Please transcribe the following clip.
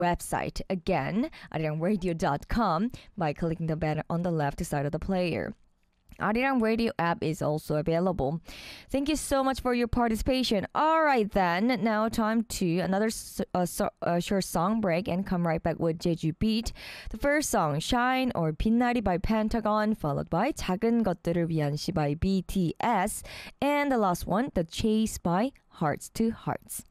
website. Again, arirangradio.com by clicking the banner on the left side of the player. Arirang Radio app is also available. Thank you so much for your participation. All right, then. Now, time to another short song break and come right back with Jeju Beat. The first song, Shine or 빛나리 by Pentagon, followed by 작은 것들을 위한 시 by BTS. And the last one, The Chase by Hearts to Hearts.